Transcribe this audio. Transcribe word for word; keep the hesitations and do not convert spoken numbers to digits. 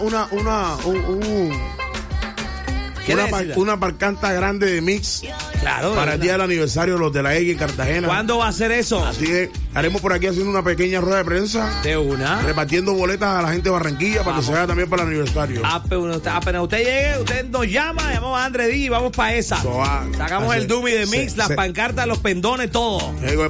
una, una, un, un, una, par, una parcanta grande de mix. Claro. Para el día del aniversario de los de la E G en Cartagena. ¿Cuándo va a ser eso? Así que haremos por aquí haciendo una pequeña rueda de prensa. De una. Repartiendo boletas a la gente de Barranquilla. Vamos. Para que se vaya también para el aniversario. Apenas, apenas usted llegue, usted nos llama, llamamos a André D y vamos para esa. So, ah, Sacamos así, el dummy de mix, se, las se, pancartas, los pendones, todo. Eh,